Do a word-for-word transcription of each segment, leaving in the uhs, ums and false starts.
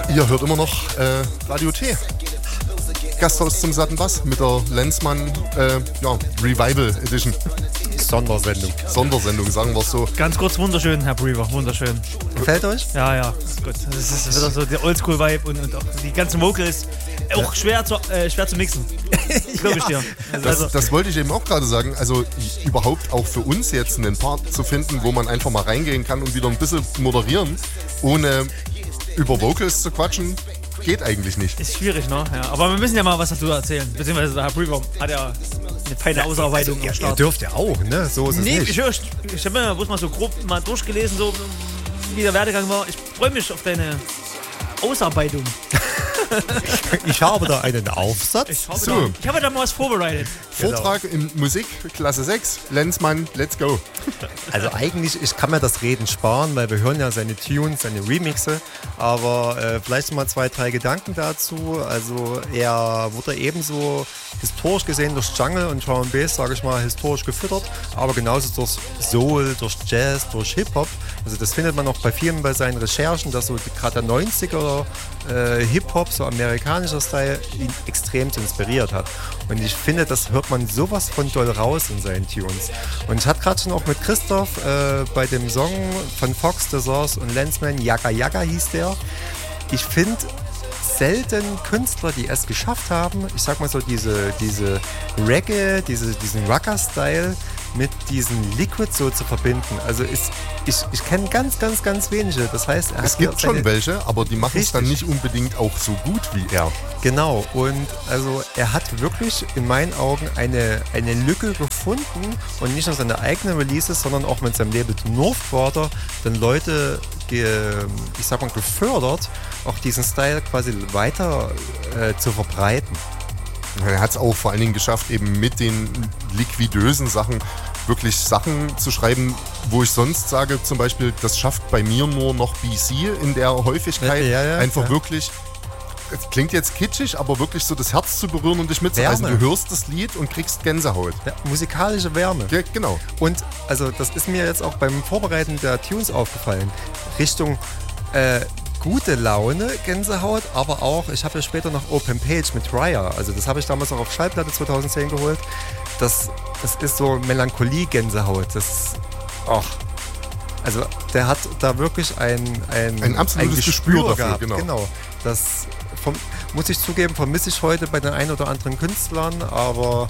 Ihr hört immer noch äh, Radio T. Gasthaus zum satten Bass mit der Lenzmann äh, ja, Revival Edition. Sondersendung. Sondersendung, sagen wir es so. Ganz kurz, wunderschön, Herr Brewer, wunderschön. Gefällt euch? Ja, ja, ist gut. Das ist wieder so der Oldschool-Vibe und, und auch die ganzen Vocals. Auch ja. schwer, zu, äh, schwer zu mixen. Glaube ich dir. Also, das, das wollte ich eben auch gerade sagen. Also überhaupt auch für uns jetzt einen Part zu finden, wo man einfach mal reingehen kann und wieder ein bisschen moderieren, ohne über Vocals zu quatschen, geht eigentlich nicht. Ist schwierig, ne? Ja, aber wir müssen ja mal was dazu erzählen. Beziehungsweise der Herr Brewer hat ja eine feine Ausarbeitung also, am Start. Ihr dürft ja auch, ne? So ist es nee, nicht. Ich, ich, ich habe mir bloß mal so grob mal durchgelesen, so wie der Werdegang war. Ich freue mich auf deine Ausarbeitung. Ich habe da einen Aufsatz. Ich habe, so. da, ich habe da mal was vorbereitet. Vortrag genau. in Musik, Klasse sechs, Lenzmann, let's go. Also eigentlich, ich kann mir das Reden sparen, weil wir hören ja seine Tunes, seine Remixe, aber äh, vielleicht mal zwei, drei Gedanken dazu. Also er wurde ebenso historisch gesehen durch Jungle und Drum and Bass, sage ich mal, historisch gefüttert, aber genauso durch Soul, durch Jazz, durch Hip-Hop. Also das findet man auch bei vielen bei seinen Recherchen, dass so gerade der neunziger äh, Hip-Hop, so amerikanischer Style, ihn extrem inspiriert hat. Und ich finde, das hört man sowas von doll raus in seinen Tunes. Und ich hatte gerade schon auch mit Christoph äh, bei dem Song von Fox, The Source und Lenzman, Yaga Yaga hieß der. Ich finde selten Künstler, die es geschafft haben, ich sag mal so diese, diese Reggae, diese, diesen Rocker-Style mit diesen Liquids so zu verbinden. Also ist, ich, ich kenne ganz, ganz, ganz wenige. Das heißt, er es hat gibt seine, schon welche, aber die machen es dann nicht unbedingt auch so gut wie er. Genau. Und also er hat wirklich in meinen Augen eine, eine Lücke gefunden und nicht nur seine eigenen Releases, sondern auch mit seinem Label Northwater dann Leute, ge, ich sag mal, gefördert, auch diesen Style quasi weiter äh, zu verbreiten. Er hat es auch vor allen Dingen geschafft, eben mit den liquidösen Sachen wirklich Sachen zu schreiben, wo ich sonst sage, zum Beispiel, das schafft bei mir nur noch B C in der Häufigkeit. Ja, ja, einfach ja. wirklich, es klingt jetzt kitschig, aber wirklich so das Herz zu berühren und dich mitzureißen. Wärme. Du hörst das Lied und kriegst Gänsehaut. Ja, musikalische Wärme. Ja, genau. Und also das ist mir jetzt auch beim Vorbereiten der Tunes aufgefallen. Richtung äh, gute Laune, Gänsehaut, aber auch, ich habe ja später noch Open Page mit Raya, also das habe ich damals auch auf Schallplatte zweitausendzehn geholt. Das, das ist so Melancholie-Gänsehaut. Das, ach, also der hat da wirklich ein, ein, ein absolutes ein Gespür, Gespür dafür, gehabt. genau. genau. Das vom, muss ich zugeben, vermisse ich heute bei den ein oder anderen Künstlern, aber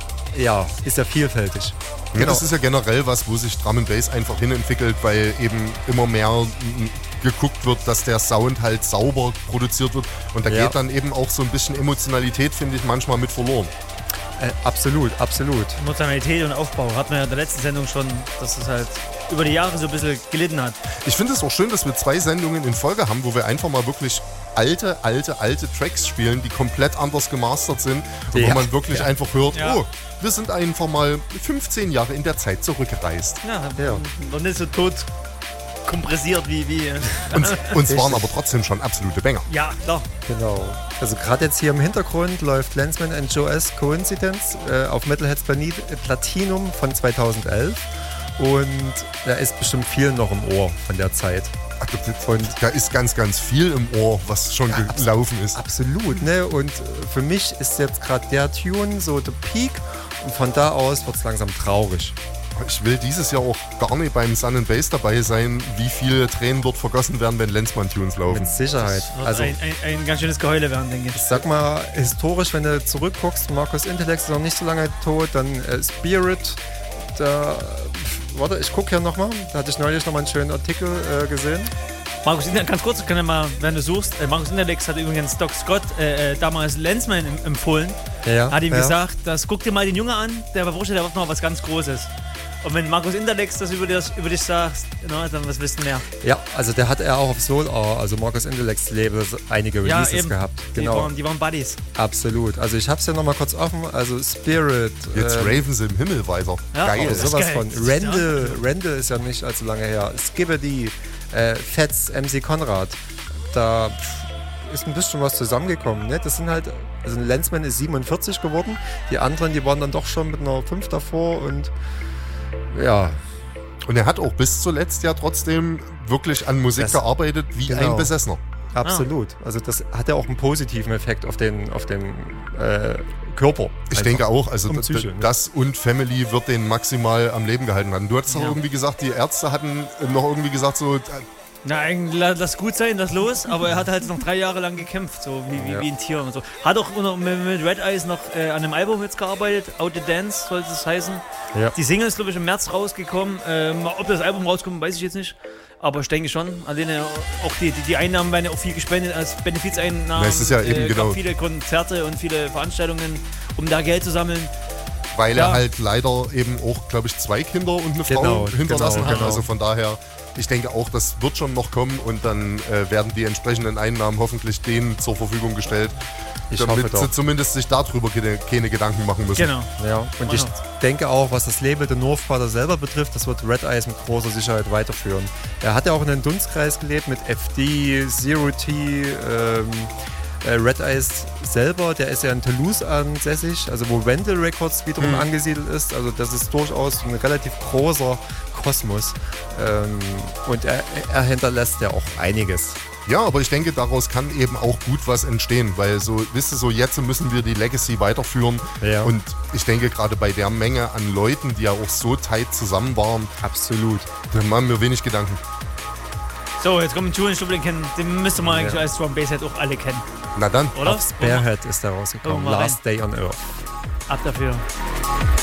ja, ist ja vielfältig. Ja, Genau. das ist ja generell was, wo sich Drum and Bass einfach hinentwickelt, weil eben immer mehr geguckt wird, dass der Sound halt sauber produziert wird. Und da Ja. geht dann eben auch so ein bisschen Emotionalität, finde ich, manchmal mit verloren. Äh, absolut, absolut. Emotionalität und Aufbau hatten wir ja in der letzten Sendung schon, dass es halt über die Jahre so ein bisschen gelitten hat. Ich finde es auch schön, dass wir zwei Sendungen in Folge haben, wo wir einfach mal wirklich alte, alte, alte Tracks spielen, die komplett anders gemastert sind und Ja. wo man wirklich Ja. einfach hört, Ja. oh, wir sind einfach mal fünfzehn Jahre in der Zeit zurückgereist. Ja, Ja. noch nicht so tot kompressiert wie... wie Und uns waren aber trotzdem schon absolute Banger. ja, klar. Genau. Also gerade jetzt hier im Hintergrund läuft Lenzman and Joe S. Coincidence äh, auf Metalheadz Platinum von zweitausendelf und da ist bestimmt viel noch im Ohr von der Zeit. Und da ist ganz, ganz viel im Ohr, was schon Ja, gelaufen ist. Absolut, ne? Und für mich ist jetzt gerade der Tune so der Peak und von da aus wird es langsam traurig. Ich will dieses Jahr auch gar nicht beim Sun and Bass dabei sein, wie viele Tränen dort vergossen werden, wenn Lenzmann-Tunes laufen. Mit Sicherheit. Wird Also ein, ein, ein ganz schönes Geheule werden, denke ich. ich sag mal, historisch, wenn du zurückguckst, Markus Intellect ist noch nicht so lange tot, dann äh, Spirit, da, pf, warte, ich gucke hier nochmal, da hatte ich neulich nochmal einen schönen Artikel äh, gesehen. Markus Interlex, ganz kurz, ich kann ja mal, wenn du suchst, äh, Markus Interlex hat übrigens Doc Scott, äh, äh, damals Lenzman em- empfohlen, Ja, hat ihm ja. gesagt, das, guck dir mal den Junge an, der war der wird noch was ganz Großes. Und wenn Markus Interlex das über, das über dich sagt, na, dann was willst du mehr? Ja, also der hat er auch auf Soul, also Markus Intellects Label, einige Releases ja, eben. gehabt. Die, Genau, waren, die waren Buddies. absolut. Also ich hab's ja nochmal kurz offen, also Spirit. Jetzt ähm, raven sie im Himmel weiter. Ja, Geil. aber Oh, das ist sowas geil. von. Das ist Randall, ja. Randall ist ja nicht allzu lange her. Skibbity, äh, Fats, M C Konrad. Da pff, ist ein bisschen was zusammengekommen. Ne? Das sind halt, also Lenzman ist siebenundvierzig geworden. Die anderen, die waren dann doch schon mit einer fünf davor und ja. Und er hat auch bis zuletzt ja trotzdem wirklich an Musik Das- gearbeitet wie genau. ein Besessener. Absolut. Ah. Also das hat ja auch einen positiven Effekt auf den, auf den äh, Körper. Ich denke auch, also um Psyche, das ne? und Family wird den maximal am Leben gehalten haben. Du hattest ja. auch irgendwie gesagt, die Ärzte hatten noch irgendwie gesagt so... Na, eigentlich lass gut sein, lass los, aber er hat halt noch drei Jahre lang gekämpft, so wie, wie, ja. wie ein Tier und so. Hat auch mit, mit Red Eyes noch äh, an einem Album jetzt gearbeitet, Out the Dance sollte es heißen. Ja. Die Single ist, glaube ich, im März rausgekommen. Ähm, ob das Album rauskommt, weiß ich jetzt nicht. Aber ich denke schon, alleine auch die, die, die Einnahmen werden ja auch viel gespendet als Benefizeinnahmen. Das ist ja eben äh, genau. Viele Konzerte und viele Veranstaltungen, um da Geld zu sammeln. Weil ja. er halt leider eben auch, glaube ich, zwei Kinder und eine genau, Frau hinterlassen genau, hat. genau. Also von daher, ich denke auch, das wird schon noch kommen und dann äh, werden die entsprechenden Einnahmen hoffentlich denen zur Verfügung gestellt, ich damit hoffe sie zumindest sich darüber keine, keine Gedanken machen müssen. Genau. Ja. Und ich denke auch, was das Label The North Father selber betrifft, das wird Red Eyes mit großer Sicherheit weiterführen. Er hat ja auch in einem Dunstkreis gelebt mit F D, Zero T, ähm, äh, Red Eyes selber, der ist ja in Toulouse ansässig, also wo Wendell Records wiederum mhm. angesiedelt ist. Also das ist durchaus ein relativ großer Kosmos. Ähm, und er, er hinterlässt ja auch einiges. Ja, aber ich denke, daraus kann eben auch gut was entstehen, weil so, wisst ihr, so jetzt müssen wir die Legacy weiterführen. Ja. Und ich denke, gerade bei der Menge an Leuten, die ja auch so tight zusammen waren, absolut, da machen wir wenig Gedanken. So, jetzt kommt ein Tune, den kennen, den müsste man eigentlich ja. als Drum Bass Head auch alle kennen. Na dann. Oder? Auf Sparehead ist da rausgekommen. Last Day on Earth. Ab dafür.